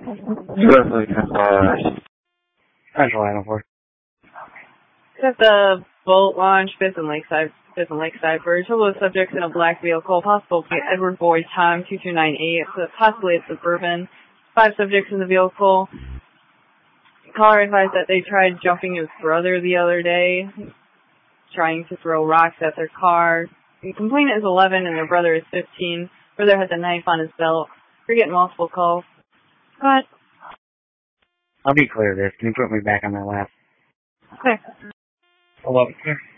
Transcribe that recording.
Roughly 10 cars. Central Island 4. At the boat launch, Fifth and Lakeside Bridge. Total of subjects in a black vehicle. Possible to Edward Boyd, Tom, 2298. Possibly a Suburban. 5 subjects in the vehicle. Caller advised that they tried jumping his brother the other day, trying to throw rocks at their car. The complainant is 11 and their brother is 15. Brother has a knife on his belt. We're getting multiple calls. But I'll be clear of this. Can you put me back on that lap? okay. Hello, sir.